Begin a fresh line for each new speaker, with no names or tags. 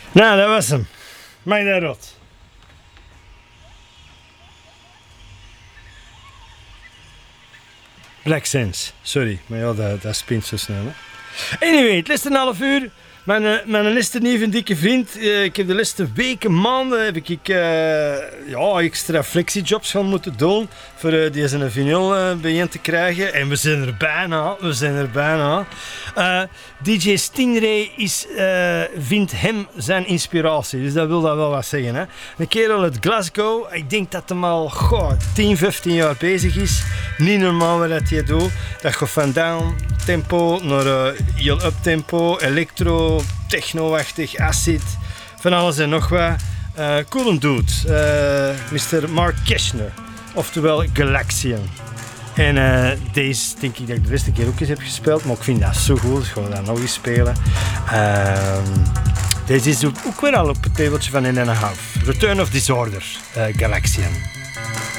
Nou, dat was hem. Mag dat rot? Black Sense, sorry, maar ja, dat spint zo snel. Hè? Anyway, het laatste half uur. Mijn laatste nieuwe dikke vriend. Ik heb de laatste weken, maanden heb ik extra flexiejobs gaan moeten doen voor deze vinyl bijeen te krijgen. En we zijn er bijna. DJ Stingray vindt hem zijn inspiratie, dus dat wil dat wel wat zeggen. Hè? Een kerel uit Glasgow, ik denk dat hij al 10, 15 jaar bezig is. Niet normaal wat hij doet. Dat gaat van down tempo naar heel up tempo, electro, techno-achtig, acid, van alles en nog wat. Cool dude, Mr. Mark Keshner, oftewel Galaxian. En deze denk ik dat ik de eerste keer ook eens heb gespeeld, maar ik vind dat zo goed, dus ik ga dat nog eens spelen. Deze is ook weer al op het tafeltje van 1,5. Return of Disorder, Galaxian.